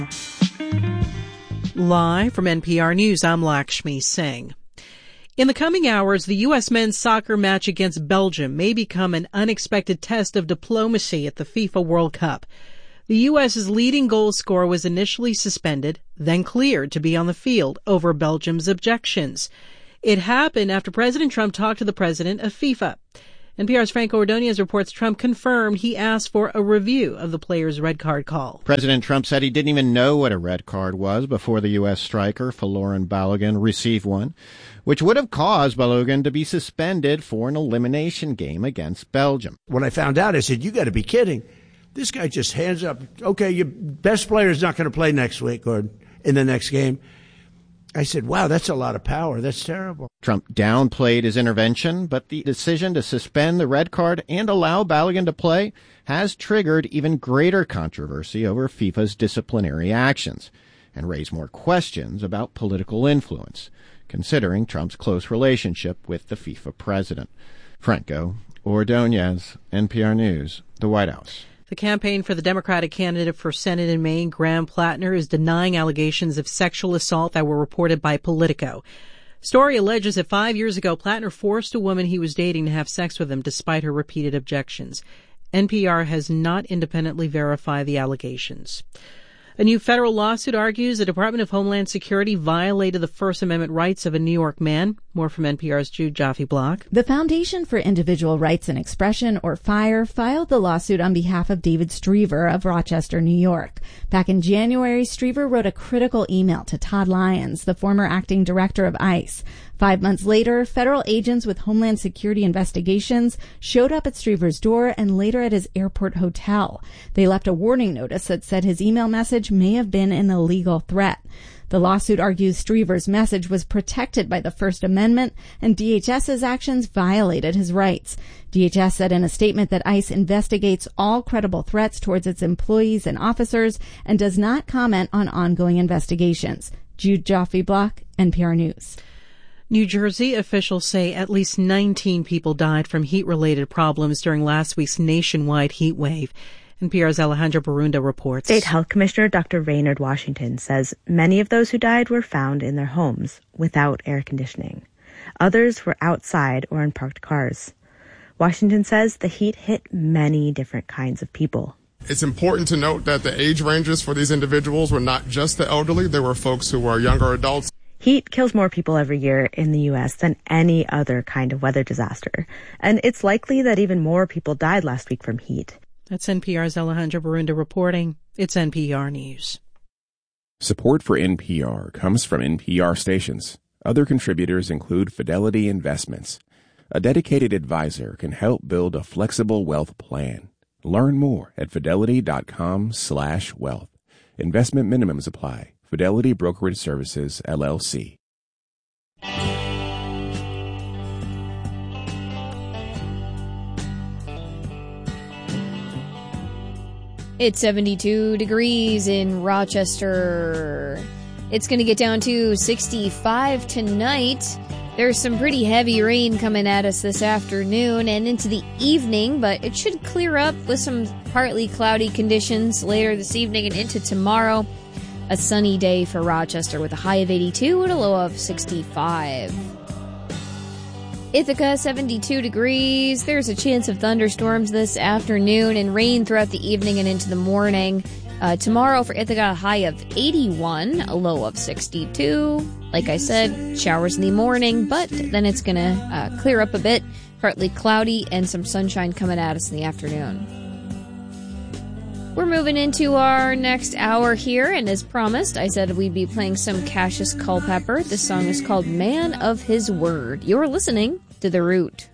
Live from NPR News, I'm Lakshmi Singh. In the coming hours, the U.S. men's soccer match against Belgium may become an unexpected test of diplomacy at the FIFA World Cup. The U.S.'s leading goal scorer was initially suspended, then cleared to be on the field over Belgium's objections. It happened after President Trump talked to the president of FIFA. NPR's Franco Ordonez reports Trump confirmed he asked for a review of the player's red card call. President Trump said he didn't even know what a red card was before the U.S. striker Folarin Balogun received one, which would have caused Balogun to be suspended for an elimination game against Belgium. When I found out, I said, you got to be kidding. This guy just hands up, okay, your best player is not going to play next week or in the next game. I said, wow, that's a lot of power. That's terrible. Trump downplayed his intervention, but the decision to suspend the red card and allow Balogun to play has triggered even greater controversy over FIFA's disciplinary actions and raised more questions about political influence, considering Trump's close relationship with the FIFA president. Franco Ordonez, NPR News, the White House. The campaign for the Democratic candidate for Senate in Maine, Graham Plattner, is denying allegations of sexual assault that were reported by Politico. Story alleges that 5 years ago, Plattner forced a woman he was dating to have sex with him despite her repeated objections. NPR has not independently verified the allegations. A new federal lawsuit argues the Department of Homeland Security violated the First Amendment rights of a New York man. More from NPR's Jude Joffe-Block. The Foundation for Individual Rights and Expression, or FIRE, filed the lawsuit on behalf of David Striever of Rochester, New York. Back in January, Striever wrote a critical email to Todd Lyons, the former acting director of ICE. 5 months later, federal agents with Homeland Security investigations showed up at Striever's door and later at his airport hotel. They left a warning notice that said his email message may have been an illegal threat. The lawsuit argues Striever's message was protected by the First Amendment and DHS's actions violated his rights. DHS said in a statement that ICE investigates all credible threats towards its employees and officers and does not comment on ongoing investigations. Jude Joffe-Block, NPR News. New Jersey officials say at least 19 people died from heat-related problems during last week's nationwide heat wave. NPR's Alejandra Barunda reports. State Health Commissioner Dr. Raynard Washington says many of those who died were found in their homes without air conditioning. Others were outside or in parked cars. Washington says the heat hit many different kinds of people. It's important to note that the age ranges for these individuals were not just the elderly. They were folks who were younger adults. Heat kills more people every year in the U.S. than any other kind of weather disaster. And it's likely that even more people died last week from heat. That's NPR's Alejandra Barunda reporting. It's NPR News. Support for NPR comes from NPR stations. Other contributors include Fidelity Investments. A dedicated advisor can help build a flexible wealth plan. Learn more at fidelity.com/wealth. Investment minimums apply. Fidelity Brokerage Services, LLC. It's 72 degrees in Rochester. It's going to get down to 65 tonight. There's some pretty heavy rain coming at us this afternoon and into the evening, but it should clear up with some partly cloudy conditions later this evening and into tomorrow. A sunny day for Rochester with a high of 82 and a low of 65. Ithaca, 72 degrees. There's a chance of thunderstorms this afternoon and rain throughout the evening and into the morning. Tomorrow for Ithaca, a high of 81, a low of 62. Like I said, showers in the morning, but then it's going to clear up a bit. Partly cloudy and some sunshine coming at us in the afternoon. We're moving into our next hour here, and as promised, I said we'd be playing some Cassius Culpepper. This song is called Man of His Word. You're listening to The Root.